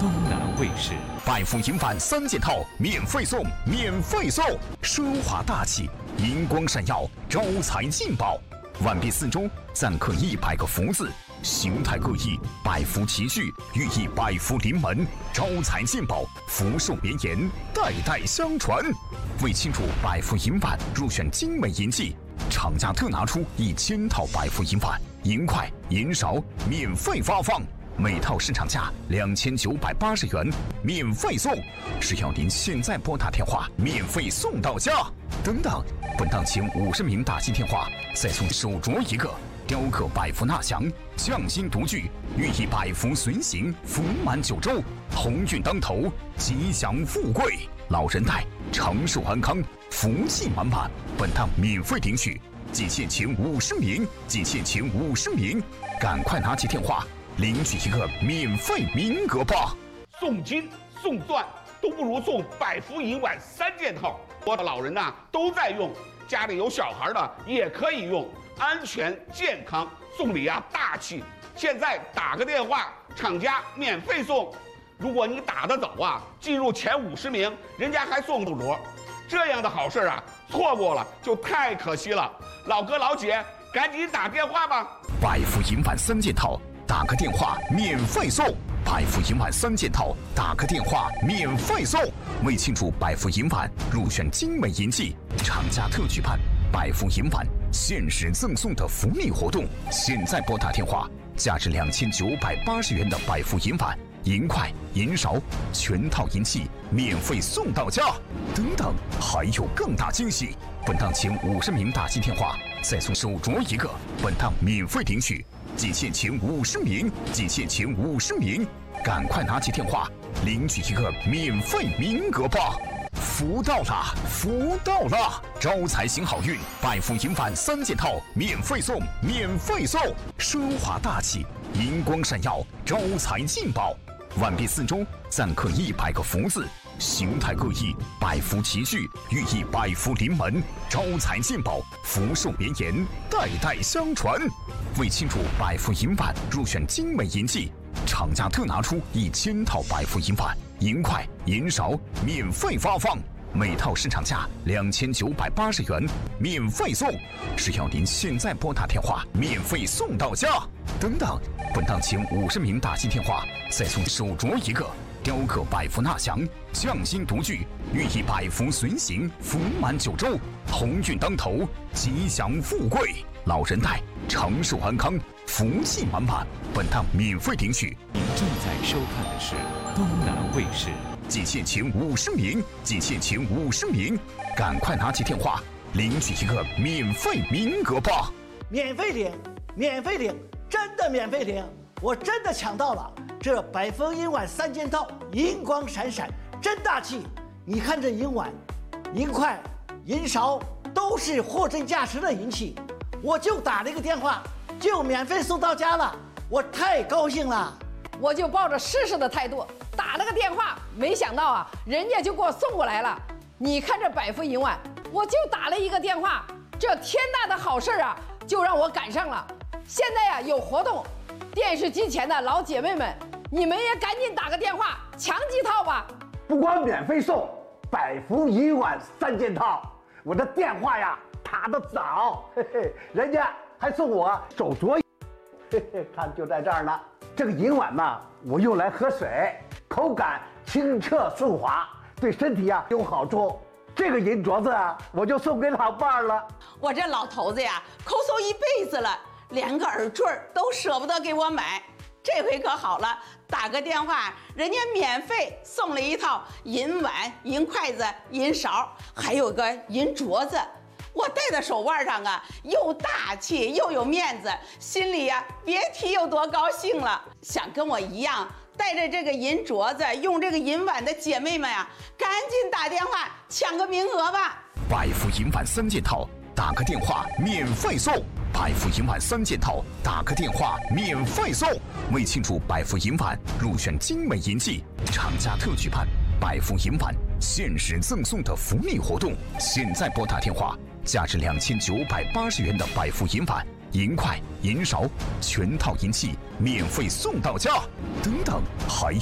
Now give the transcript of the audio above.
东南卫视。 百富银返3件套免费送，免费送！奢华大气，银光闪耀，招财进宝。完毕4周，暂刻100个福字，形态各异，百福齐聚，寓意百福临门，招财进宝，福寿绵延，代代相传。为庆祝百福银返入选精美银器，厂家特拿出1000套百福银返，银筷、银勺免费发放。每套市场价2980元，免费送。只要您现在拨打电话，免费送到家。等等，本档前50名打进电话，再送手镯1个，雕刻百福纳祥，匠心独具，寓意百福随行，福满9州，鸿运当头，吉祥富贵，老人带，长寿安康，福气满满。本档免费领取，仅限前50名，仅限前50名，赶快拿起电话领取1个免费名额吧！ 送金送钻都不如送百福银碗3件套。我的老人呐都在用，家里有小孩的也可以用，安全健康，送礼啊大气。现在打个电话，厂家免费送。如果你打得早啊，进入前50名，人家还送手镯。这样的好事啊，错过了就太可惜了。老哥老姐，赶紧打电话吧！ 百福银碗3件套。打个电话免费送，百福银返3件套，打个电话免费送。为庆祝百福银返入选精美银器，厂家特举办百福银返限时赠送的福利活动。现在拨打电话，价值2980元的百福银返、银筷、银勺全套银器免费送到家。等等，还有更大惊喜！本档前50名打进电话，再送手镯1个，本档免费领取。仅限前50名，仅限前50名，赶快拿起电话领取1个免费名额吧！福到了，福到了！招财行好运，百福银返3件套免费送，免费送！奢华大气，银光闪耀，招财进宝。完毕4周，暂刻100个福字，形态各异，百福齐聚，寓意百福临门，招财进宝，福寿绵延，代代相传。为庆祝百福银返入选精美银器，厂家特拿出1000套百福银返，银筷、银勺免费发放。每套市场价2980元，免费送。只要您现在拨打电话，免费送到家。等等，本档前50名打进电话，再送手镯1个，雕刻百福纳祥，匠心独具，寓意百福随行，福满9州，鸿运当头，吉祥富贵，老人带，长寿安康，福气满满。本档免费领取。 您正在收看的是东南卫视。 仅限前50名，仅限前50名，赶快拿起电话领取1个免费名额吧！ 免费领，免费领，真的免费领！我真的抢到了这百福银碗3件套，银光闪闪，真大气！你看这银碗、银筷、银勺都是货真价实的银器，我就打了一个电话，就免费送到家了，我太高兴了！ 我就抱着试试的态度打了个电话，没想到啊，人家就给我送过来了。你看这百福银碗，我就打了一个电话，这天大的好事啊，就让我赶上了。现在呀有活动，电视机前的老姐妹们，你们也赶紧打个电话抢几套吧。 不光免费送百福银碗3件套，我的电话呀打得早，嘿嘿，人家还送我手镯，嘿嘿，看就在这儿呢。这个银碗嘛，我用来喝水，口感清澈顺滑，对身体呀有好处。这个银镯子啊，我就送给老伴儿了。 我这老头子呀，抠搜一辈子了，连个耳坠都舍不得给我买。这回可好了，打个电话，人家免费送了一套银碗、银筷子、银勺，还有个银镯子。我戴在手腕上啊，又大气又有面子，心里呀别提有多高兴了。想跟我一样带着这个银镯子、用这个银碗的姐妹们呀，赶紧打电话抢个名额吧！ 百福银返3件套，打个电话免费送。百福银返3件套，打个电话免费送。为庆祝百福银返入选精美银器，厂家特举办百福银返限时赠送的福利活动。现在拨打电话，价值2980元的百福银返、银筷、银勺全套银器免费送到家。等等，还有